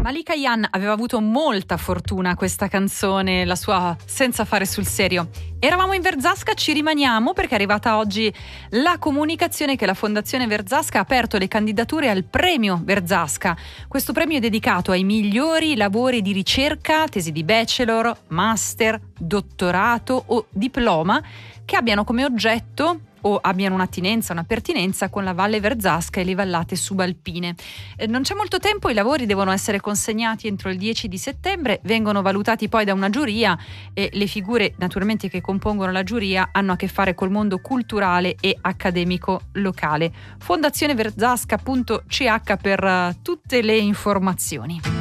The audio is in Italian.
Malika Ayane aveva avuto molta fortuna questa canzone, la sua Senza fare sul serio. Eravamo in Verzasca, ci rimaniamo perché è arrivata oggi la comunicazione che la Fondazione Verzasca ha aperto le candidature al premio Verzasca. Questo premio è dedicato ai migliori lavori di ricerca, tesi di bachelor, master, dottorato o diploma che abbiano come oggetto o abbiano un'attinenza, una pertinenza con la Valle Verzasca e le vallate subalpine. Non c'è molto tempo, i lavori devono essere consegnati entro il 10 di settembre, vengono valutati poi da una giuria e le figure naturalmente che compongono la giuria hanno a che fare col mondo culturale e accademico locale. Fondazioneverzasca.ch per tutte le informazioni.